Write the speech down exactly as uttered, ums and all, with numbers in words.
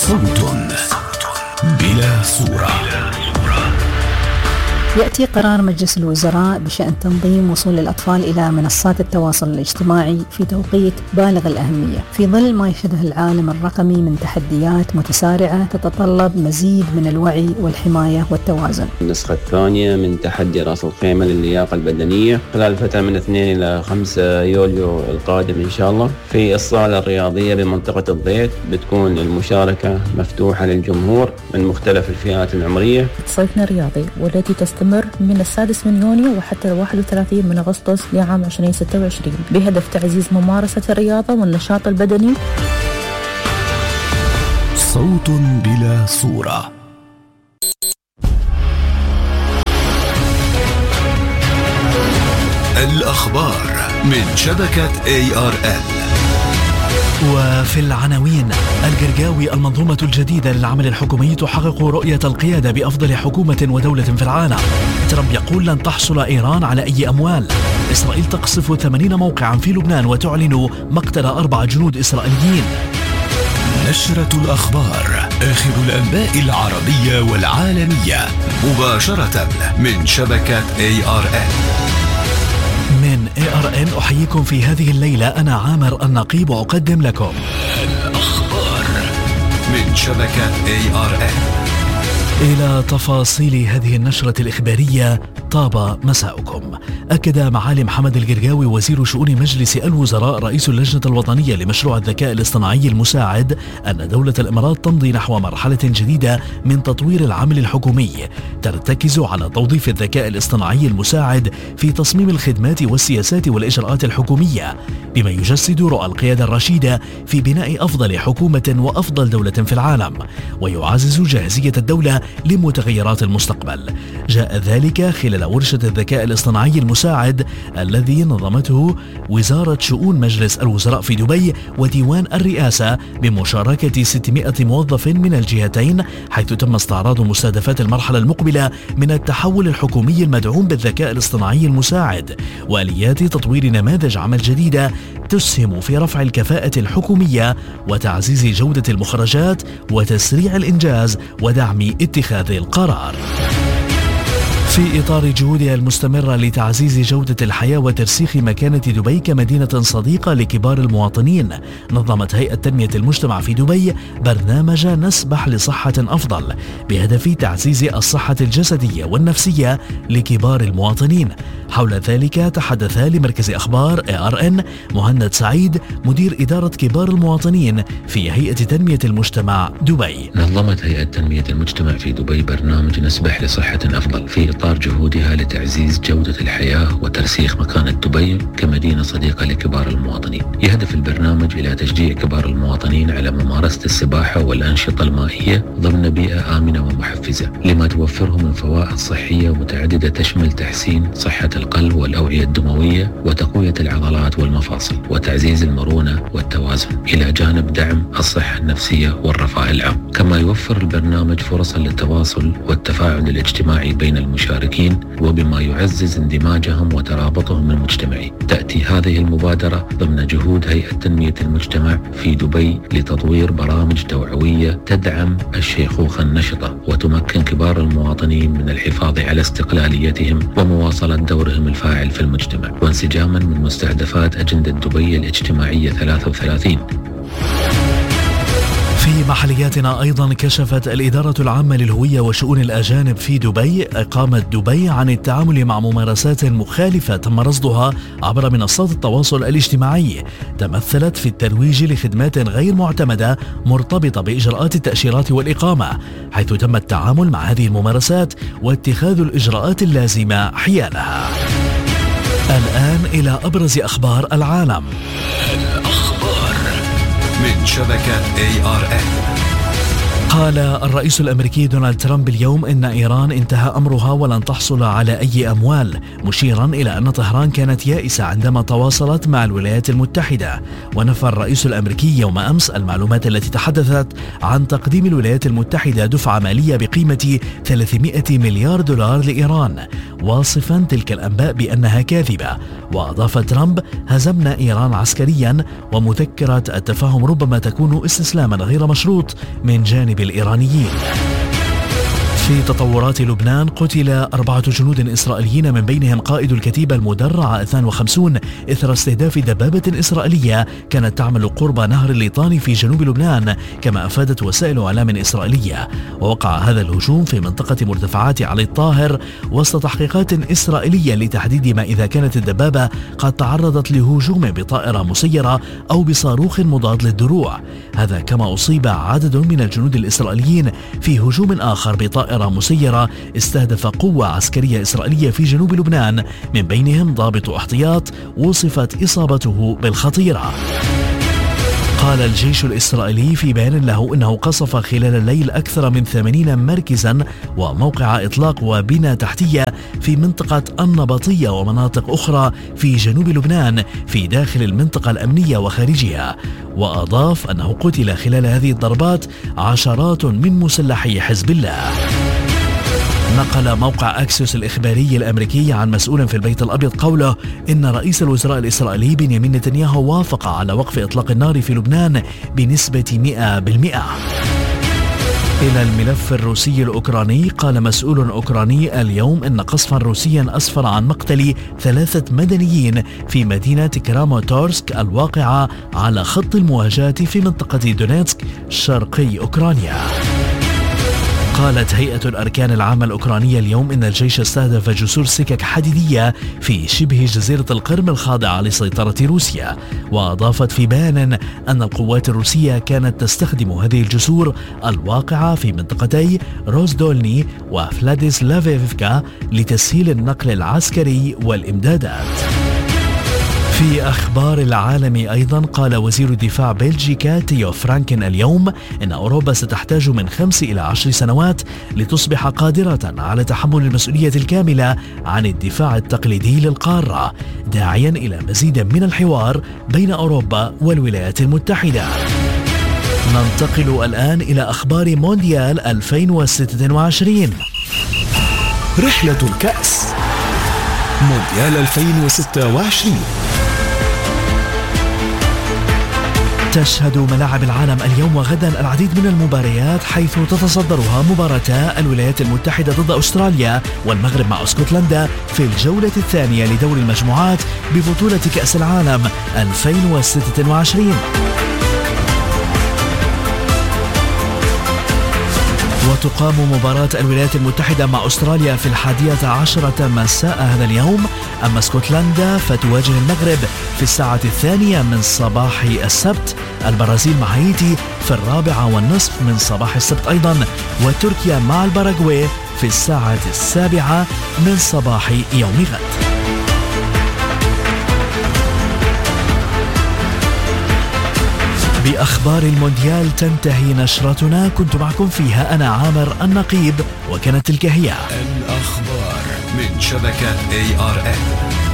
صوت بلا صورة. يأتي قرار مجلس الوزراء بشأن تنظيم وصول الأطفال إلى منصات التواصل الاجتماعي في توقيت بالغ الأهمية في ظل ما يشهده العالم الرقمي من تحديات متسارعة تتطلب مزيد من الوعي والحماية والتوازن. النسخة الثانية من تحدي رأس الخيمة للياقة البدنية خلال الفترة من اثنين إلى خمسة يوليو القادم إن شاء الله في الصالة الرياضية بمنطقة الضيط. بتكون المشاركة مفتوحة للجمهور من مختلف الفئات العمرية. صيفنا الرياضي والتي تستمر من السادس من يونيو وحتى الواحد وثلاثين من أغسطس لعام ألفين وستة وعشرين بهدف تعزيز ممارسة الرياضة والنشاط البدني. صوت بلا صورة. الأخبار من شبكة إيه آر إل. وفي العناوين: القرقاوي: المنظومة الجديدة للعمل الحكومي تحقق رؤية القيادة بأفضل حكومة ودولة في العالم. ترامب يقول لن تحصل إيران على أي أموال. إسرائيل تقصف ثمانين موقعا في لبنان وتعلن مقتل أربع جنود إسرائيليين. نشرة الأخبار، آخر الأنباء العربية والعالمية مباشرة من شبكة إيه آر إل. من إيه آر إن أحييكم في هذه الليلة. أنا عامر النقيب وأقدم لكم الأخبار من شبكة إيه آر إل. إلى تفاصيل هذه النشرة الإخبارية. طاب مساؤكم. أكد معالي محمد القرقاوي وزير شؤون مجلس الوزراء رئيس اللجنة الوطنية لمشروع الذكاء الاصطناعي المساعد أن دولة الإمارات تمضي نحو مرحلة جديدة من تطوير العمل الحكومي ترتكز على توظيف الذكاء الاصطناعي المساعد في تصميم الخدمات والسياسات والإجراءات الحكومية بما يجسد رؤى القيادة الرشيدة في بناء أفضل حكومة وأفضل دولة في العالم ويعزز جاهزية الدولة لمتغيرات المستقبل. جاء ذلك خلال ورشة الذكاء الاصطناعي المساعد الذي نظمته وزارة شؤون مجلس الوزراء في دبي وديوان الرئاسة بمشاركة ستمائة موظف من الجهتين، حيث تم استعراض مستهدفات المرحلة المقبلة من التحول الحكومي المدعوم بالذكاء الاصطناعي المساعد وآليات تطوير نماذج عمل جديدة تسهم في رفع الكفاءة الحكومية وتعزيز جودة المخرجات وتسريع الإنجاز ودعم اتخاذ القرار. في إطار جهودها المستمرة لتعزيز جودة الحياة وترسيخ مكانة دبي كمدينة صديقة لكبار المواطنين، نظمت هيئة تنمية المجتمع في دبي برنامج نسبح لصحة أفضل بهدف تعزيز الصحة الجسدية والنفسية لكبار المواطنين. حول ذلك تحدث لمركز أخبار إيه آر إن مهند سعيد مدير إدارة كبار المواطنين في هيئة تنمية المجتمع دبي. نظمت هيئة تنمية المجتمع في دبي برنامج نسبح لصحة أفضل في إطار جهودها لتعزيز جودة الحياة وترسيخ مكانة دبي كمدينة صديقة لكبار المواطنين. يهدف البرنامج إلى تشجيع كبار المواطنين على ممارسة السباحة والأنشطة المائية ضمن بيئة آمنة ومحفزة لما توفره من فوائد صحية متعددة تشمل تحسين صحة القلب والأوعية الدموية وتقوية العضلات والمفاصل وتعزيز المرونة والتوازن إلى جانب دعم الصحة النفسية والرفاه العام. كما يوفر البرنامج فرصا للتواصل والتفاعل الاجتماعي بين المشاركين وبما يعزز اندماجهم وترابطهم المجتمعي. تأتي هذه المبادرة ضمن جهود هيئة تنمية المجتمع في دبي لتطوير برامج توعوية تدعم الشيخوخة النشطة وتمكن كبار المواطنين من الحفاظ على استقلاليتهم ومواصلة دورهم الفاعل في المجتمع وانسجاما من مستهدفات أجندة دبي الاجتماعية ثلاثة وثلاثين. في محلياتنا أيضا كشفت الإدارة العامة للهوية وشؤون الأجانب في دبي إقامة دبي عن التعامل مع ممارسات مخالفة تم رصدها عبر منصات التواصل الاجتماعي تمثلت في الترويج لخدمات غير معتمدة مرتبطة بإجراءات التأشيرات والإقامة، حيث تم التعامل مع هذه الممارسات واتخاذ الإجراءات اللازمة حيالها. الآن إلى أبرز أخبار العالم. الأخبار من شبكة إيه آر إل. قال الرئيس الأمريكي دونالد ترامب اليوم إن إيران انتهى أمرها ولن تحصل على أي أموال، مشيرا إلى أن طهران كانت يائسة عندما تواصلت مع الولايات المتحدة. ونفى الرئيس الأمريكي يوم أمس المعلومات التي تحدثت عن تقديم الولايات المتحدة دفعة مالية بقيمة ثلاثمائة مليار دولار لإيران، واصفا تلك الأنباء بأنها كاذبة. وأضاف ترامب: هزمنا إيران عسكريا، ومذكرة التفاهم ربما تكون استسلاما غير مشروط من جانب الإيرانيين. في تطورات لبنان، قتل أربعة جنود إسرائيليين من بينهم قائد الكتيبة المدرعة اثنين وخمسين إثر استهداف دبابة إسرائيلية كانت تعمل قرب نهر الليطاني في جنوب لبنان، كما أفادت وسائل إعلام إسرائيلية. ووقع هذا الهجوم في منطقة مرتفعات علي الطاهر وسط تحقيقات إسرائيلية لتحديد ما إذا كانت الدبابة قد تعرضت لهجوم بطائرة مسيرة أو بصاروخ مضاد للدروع. هذا كما أصيب عدد من الجنود الإسرائيليين في هجوم آخر بطائرة مسيرة استهدف قوة عسكرية إسرائيلية في جنوب لبنان، من بينهم ضابط احتياط وصفت إصابته بالخطيرة. قال الجيش الإسرائيلي في بيان له إنه قصف خلال الليل أكثر من ثمانين مركزا وموقع إطلاق وبنى تحتية في منطقة النبطية ومناطق أخرى في جنوب لبنان في داخل المنطقة الأمنية وخارجها. وأضاف أنه قتل خلال هذه الضربات عشرات من مسلحي حزب الله. نقل موقع أكسيوس الإخباري الأمريكي عن مسؤول في البيت الأبيض قوله إن رئيس الوزراء الإسرائيلي بنيامين نتنياهو وافق على وقف إطلاق النار في لبنان بنسبة مئة بالمئة. إلى الملف الروسي الأوكراني، قال مسؤول أوكراني اليوم إن قصفا روسيا أسفر عن مقتل ثلاثة مدنيين في مدينة كراماتورسك الواقعة على خط المواجهة في منطقة دونيتسك شرقي أوكرانيا. قالت هيئة الأركان العامة الأوكرانية اليوم إن الجيش استهدف جسور سكك حديدية في شبه جزيرة القرم الخاضعة لسيطرة روسيا. وأضافت في بيان أن القوات الروسية كانت تستخدم هذه الجسور الواقعة في منطقتي روزدولني وفلاديسلافيفكا لتسهيل النقل العسكري والإمدادات. في أخبار العالم أيضا، قال وزير الدفاع بلجيكا تيو فرانكن اليوم إن أوروبا ستحتاج من خمس إلى عشر سنوات لتصبح قادرة على تحمل المسؤولية الكاملة عن الدفاع التقليدي للقارة، داعيا إلى مزيد من الحوار بين أوروبا والولايات المتحدة. ننتقل الآن إلى أخبار مونديال ألفين وستة وعشرين. رحلة الكأس مونديال ألفين وستة وعشرين. تشهد ملاعب العالم اليوم وغدا العديد من المباريات، حيث تتصدرها مباراتا الولايات المتحدة ضد أستراليا والمغرب مع اسكتلندا في الجولة الثانية لدور المجموعات ببطولة كأس العالم ألفين وستة وعشرين. وتقام مباراة الولايات المتحدة مع أستراليا في الحادية عشرة مساء هذا اليوم، أما اسكتلندا فتواجه المغرب في الساعة الثانية من صباح السبت، البرازيل مع هايتي في الرابعة والنصف من صباح السبت أيضا، وتركيا مع الباراغواي في الساعة السابعة من صباح يوم غد. بأخبار المونديال تنتهي نشرتنا، كنت معكم فيها أنا عامر النقيب، وكانت تلك هي الأخبار من شبكة إيه آر إم.